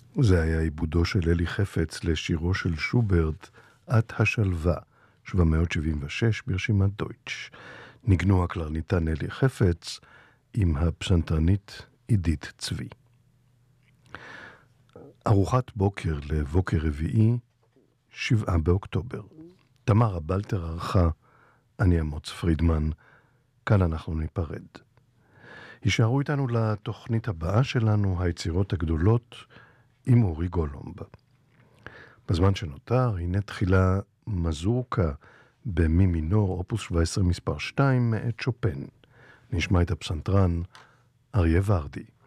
זה היה עיבודו של אלי חפץ לשירו של שוברט, את השלווה, 776 ברשימת דויטש. ניגנו הקלרניתן אלי חפץ עם הפסנתרנית עידית צבי. ארוחת בוקר לבוקר רביעי, 7 באוקטובר. תמרה בלטר ערכה, אני אמוץ פרידמן, כאן אנחנו ניפרד. יישארו איתנו לתוכנית הבאה שלנו, היצירות הגדולות, עם אורי גולומב. בזמן שנותר, הנה תחילה מזורקה במי מינור, אופוס 17 מספר 2 מאת שופן. נשמע את הפסנתרן אריה ורדי.